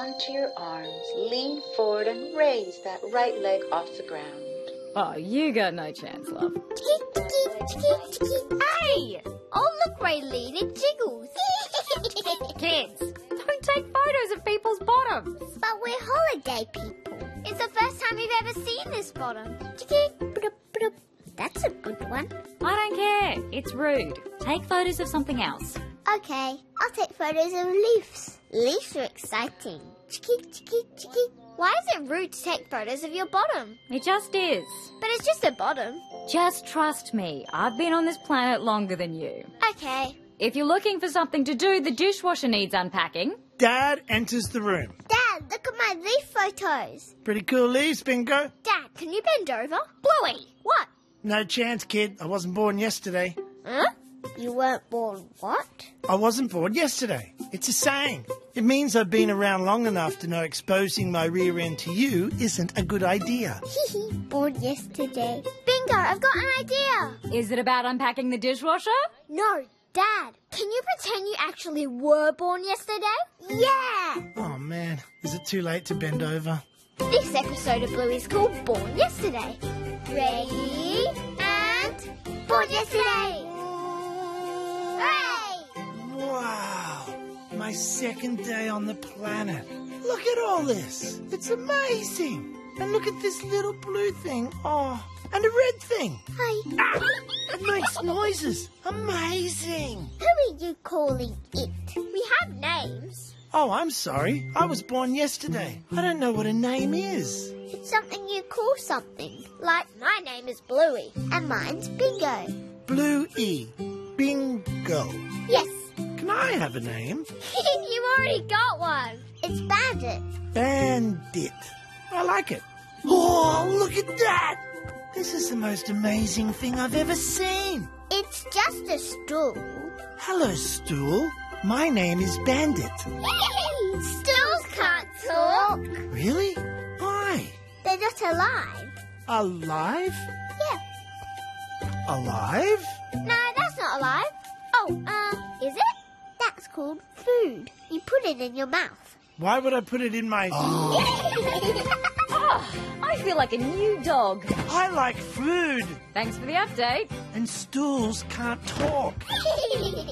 onto your arms, lean forward and raise that right leg off the ground. Oh, you got no chance, love. Hey! Oh, look, Raylene, it jiggles. Kids, don't take photos of people's bottoms. But we're holiday people. It's the first time we've ever seen this bottom. That's a good one. I don't care. It's rude. Take photos of something else. Okay, I'll take photos of leaves. Leaves are exciting. Why is it rude to take photos of your bottom? It just is. But it's just a bottom. Just trust me. I've been on this planet longer than you. Okay. If you're looking for something to do, the dishwasher needs unpacking. Dad enters the room. Dad, look at my leaf photos. Pretty cool leaves, Bingo. Dad, can you bend over? Bluey, what? No chance, kid. I wasn't born yesterday. Huh? You weren't born what? I wasn't born yesterday. It's a saying. It means I've been around long enough to know exposing my rear end to you isn't a good idea. Born yesterday. Bingo, I've got an idea. Is it about unpacking the dishwasher? No, Dad, can you pretend you actually were born yesterday? Yeah! Oh, man. Is it too late to bend over? This episode of Bluey is called Born Yesterday. Ready? And... Born Yesterday! Hooray! Wow. My second day on the planet. Look at all this. It's amazing. And look at this little blue thing. Oh, and a red thing. Hi. Ah, it makes noises. Amazing. Who are you calling it? We have names. Oh, I'm sorry. I was born yesterday. I don't know what a name is. It's something you call something. Like, my name is Bluey, and mine's Bingo. Bluey. Bingo. Yes. Can I have a name? You already got one. It's Bandit. Bandit. I like it. Oh, look at that. This is the most amazing thing I've ever seen. It's just a stool. Hello, Stool. My name is Bandit. Stools can't talk. Really? Why? They're not alive. Alive? Yeah. Alive? No, that's not alive. Oh, is it? That's called food. You put it in your mouth. Why would I put it in my... Oh, I feel like a new dog. I like food. Thanks for the update. And stools can't talk.